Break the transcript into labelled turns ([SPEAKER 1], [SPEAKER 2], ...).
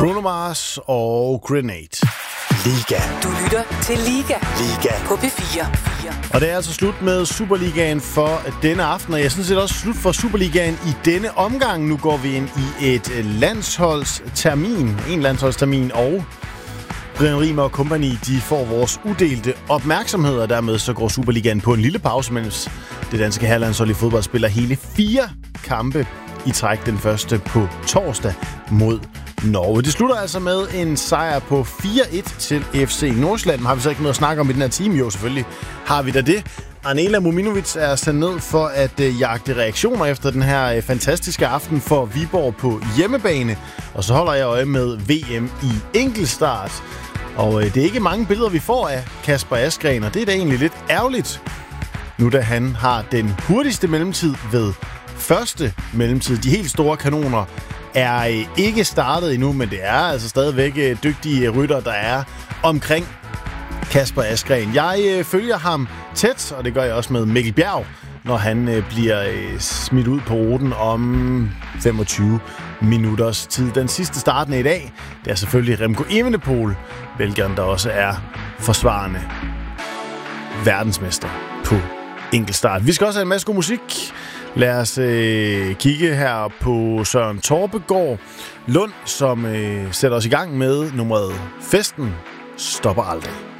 [SPEAKER 1] Bruno Mars og Grenade.
[SPEAKER 2] Liga.
[SPEAKER 3] Du lytter til Liga.
[SPEAKER 2] Liga.
[SPEAKER 3] På P4.
[SPEAKER 1] Og det er altså slut med Superligaen for denne aften, og jeg synes, det er også slut for Superligaen i denne omgang. Nu går vi ind i en landsholdstermin, og Brian Riemer og company, de får vores udelte opmærksomhed, og dermed så går Superligaen på en lille pause, mens det danske herrelandshold i fodbold spiller hele 4 kampe i træk. Den første på torsdag mod Norge. Det slutter altså med en sejr på 4-1 til FC Nordsjælland. Har vi så ikke noget at snakke om i den her time? Jo, selvfølgelig har vi da det. Arnela Muminovic er sendt ned for at jagte reaktioner efter den her fantastiske aften for Viborg på hjemmebane. Og så holder jeg øje med VM i enkeltstart. Og det er ikke mange billeder, vi får af Kasper Asgreen, og det er da egentlig lidt ærgerligt, nu da han har den hurtigste mellemtid ved første mellemtid. De helt store kanoner er ikke startet endnu, men det er altså stadigvæk dygtige rytter, der er omkring Kasper Asgreen. Jeg følger ham tæt, og det gør jeg også med Mikkel Bjerg, når han bliver smidt ud på ruten om 25 minutters tid. Den sidste startende i dag, det er selvfølgelig Remco Evenepoel, belgieren, der også er forsvarende verdensmester på enkeltstart. Vi skal også have en masse god musik. Lad os kigge her på Søren Torpegaard Lund, som sætter os i gang med nummeret Festen stopper aldrig.